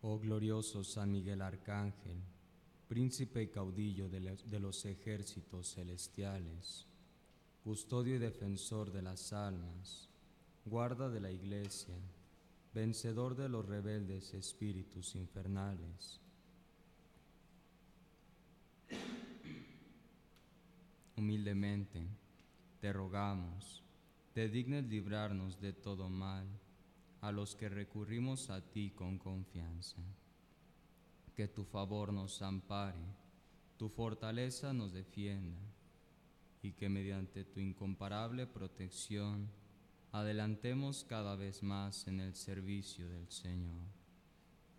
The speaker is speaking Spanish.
Oh glorioso San Miguel Arcángel, príncipe y caudillo de los ejércitos celestiales, custodio y defensor de las almas, guarda de la Iglesia, vencedor de los rebeldes espíritus infernales. Humildemente te rogamos, te dignes librarnos de todo mal, a los que recurrimos a ti con confianza. Que tu favor nos ampare, tu fortaleza nos defienda, y que mediante tu incomparable protección adelantemos cada vez más en el servicio del Señor.